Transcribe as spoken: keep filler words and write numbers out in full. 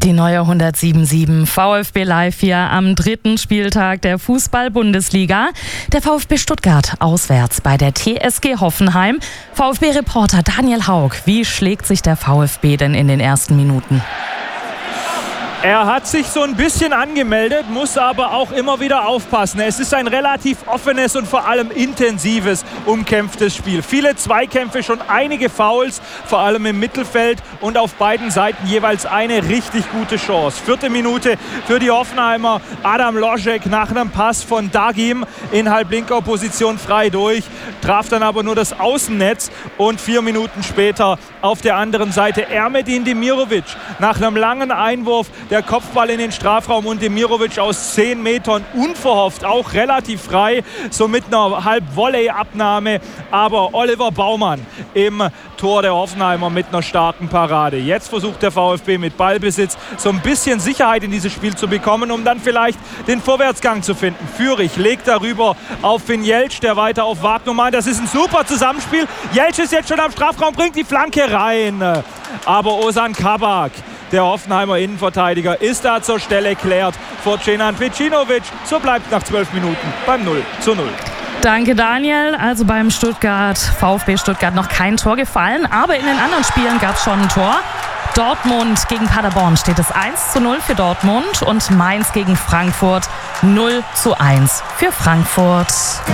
Die neue hundertsieben sieben VfB Live hier am dritten Spieltag der Fußball-Bundesliga. Der VfB Stuttgart auswärts bei der T S G Hoffenheim. VfB-Reporter Daniel Haug, wie schlägt sich der VfB denn in den ersten Minuten? Er hat sich so ein bisschen angemeldet, muss aber auch immer wieder aufpassen. Es ist ein relativ offenes und vor allem intensives, umkämpftes Spiel. Viele Zweikämpfe, schon einige Fouls, vor allem im Mittelfeld und auf beiden Seiten jeweils eine richtig gute Chance. Vierte Minute für die Hoffenheimer. Adam Loschek nach einem Pass von Dagim in halblinker Position frei durch, traf dann aber nur das Außennetz und vier Minuten später auf der anderen Seite Ermedin Demirovic nach einem langen Einwurf. Der Kopfball in den Strafraum und Demirovic aus zehn Metern unverhofft, auch relativ frei, so mit einer Halb-Volley-Abnahme. Aber Oliver Baumann im Tor der Hoffenheimer mit einer starken Parade. Jetzt versucht der VfB mit Ballbesitz so ein bisschen Sicherheit in dieses Spiel zu bekommen, um dann vielleicht den Vorwärtsgang zu finden. Führig legt darüber auf Finn Jeltsch, der weiter auf Wagnumann. Das ist ein super Zusammenspiel. Jeltsch ist jetzt schon am Strafraum, bringt die Flanke rein. Aber Ozan Kabak, der Hoffenheimer Innenverteidiger, ist da zur Stelle, klärt vor Cenan Pecinovic. So bleibt nach zwölf Minuten beim null zu null. Danke, Daniel. Also beim Stuttgart, VfB Stuttgart noch kein Tor gefallen, aber in den anderen Spielen gab es schon ein Tor. Dortmund gegen Paderborn steht es eins zu null für Dortmund und Mainz gegen Frankfurt null zu eins für Frankfurt.